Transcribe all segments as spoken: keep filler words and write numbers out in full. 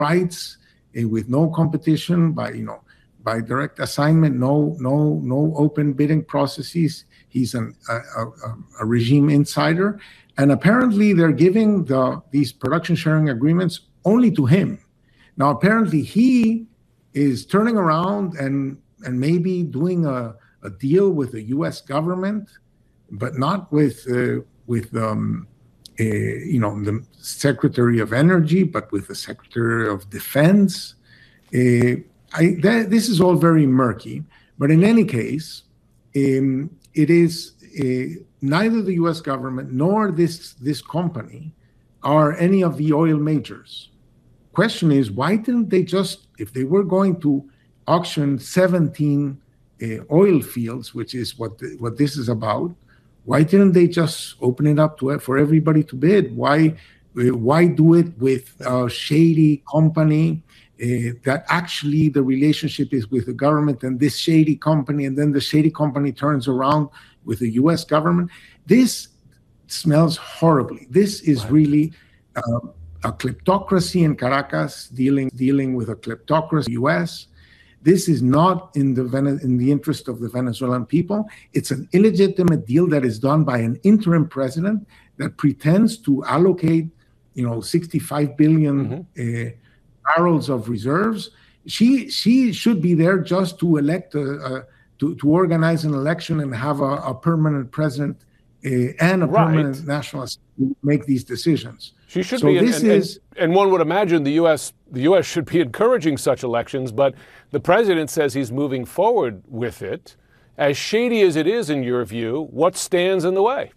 rights uh, with no competition, by you know by direct assignment, no no no open bidding processes. He's an, a, a, a regime insider, and apparently they're giving the these production sharing agreements only to him. Now apparently he is turning around and and maybe doing a, a deal with the U S government, but not with uh, with um, uh, you know the Secretary of Energy, but with the Secretary of Defense. Uh, I, that, this is all very murky, but in any case, um, it is uh, neither the U S government nor this this company are any of the oil majors. Question is, why didn't they just, if they were going to auction seventeen uh, oil fields, which is what the, what this is about, why didn't they just open it up to for everybody to bid? Why uh, why do it with a shady company uh, that actually the relationship is with the government and this shady company, and then the shady company turns around with the U S government? This smells horribly. This is right. really uh, a kleptocracy in Caracas dealing dealing with a kleptocracy in the U S. This is not in the in the interest of the Venezuelan people. It's an illegitimate deal that is done by an interim president that pretends to allocate, you know, sixty-five billion mm-hmm. uh, barrels of reserves. She she should be there just to elect a, a to to organize an election and have a, a permanent president uh, and a right. permanent national assembly make these decisions. She should so be, this and, is, and, and one would imagine the U S the U S should be encouraging such elections, but the president says he's moving forward with it. As shady as it is, in your view, what stands in the way?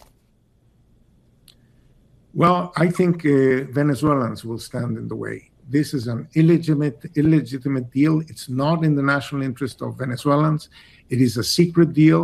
Well, I think uh, Venezuelans will stand in the way. This is an illegitimate, illegitimate deal. It's not in the national interest of Venezuelans. It is a secret deal.